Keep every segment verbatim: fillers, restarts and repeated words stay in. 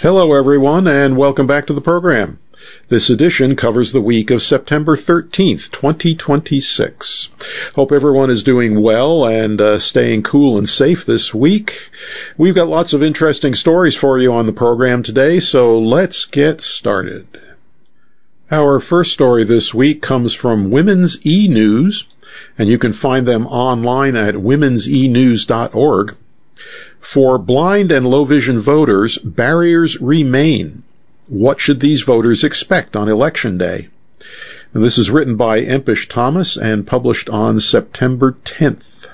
Hello, everyone, and welcome back to the program. This edition covers the week of September thirteenth, twenty twenty-six. Hope everyone is doing well and uh, staying cool and safe this week. We've got lots of interesting stories for you on the program today, so let's get started. Our first story this week comes from Women's E-News, and you can find them online at womens e news dot org. For blind and low vision voters, barriers remain. What should these voters expect on Election Day? And this is written by Empish Thomas and published on September tenth.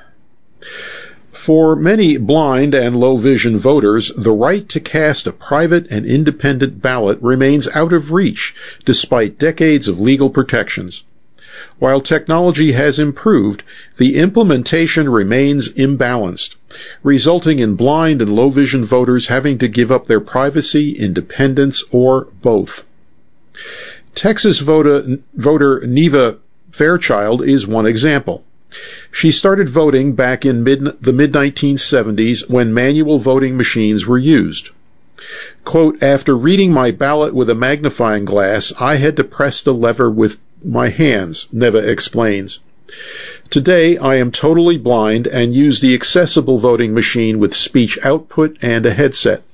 For many blind and low vision voters, the right to cast a private and independent ballot remains out of reach despite decades of legal protections. While technology has improved, the implementation remains imbalanced, resulting in blind and low-vision voters having to give up their privacy, independence, or both. Texas voter, voter Neva Fairchild is one example. She started voting back in mid, the mid nineteen seventies when manual voting machines were used. Quote, "After reading my ballot with a magnifying glass, I had to press the lever with my hands," Neva explains. "Today, I am totally blind and use the accessible voting machine with speech output and a headset."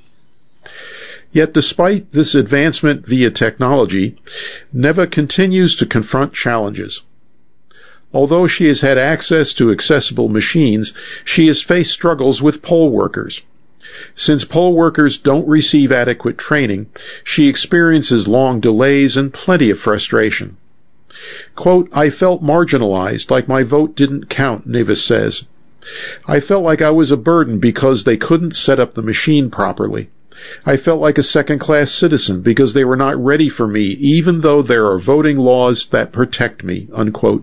Yet despite this advancement via technology, Neva continues to confront challenges. Although she has had access to accessible machines, she has faced struggles with poll workers. Since poll workers don't receive adequate training, she experiences long delays and plenty of frustration. Quote, "I felt marginalized, like my vote didn't count," Neva says. "I felt like I was a burden because they couldn't set up the machine properly. I felt like a second-class citizen because they were not ready for me, even though there are voting laws that protect me," unquote.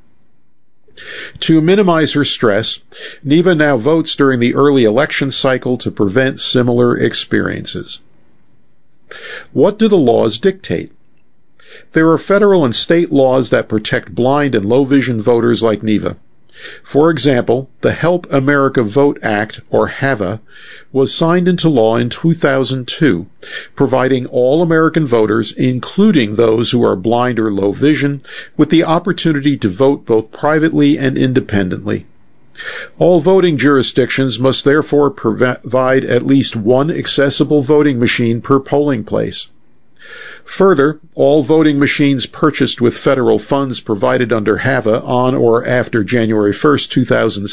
To minimize her stress, Neva now votes during the early election cycle to prevent similar experiences. What do the laws dictate? There are federal and state laws that protect blind and low-vision voters like Neva. For example, the Help America Vote Act, or HAVA, was signed into law in two thousand two, providing all American voters, including those who are blind or low vision, with the opportunity to vote both privately and independently. All voting jurisdictions must therefore provide at least one accessible voting machine per polling place. Further, all voting machines purchased with federal funds provided under HAVA on or after January first, two thousand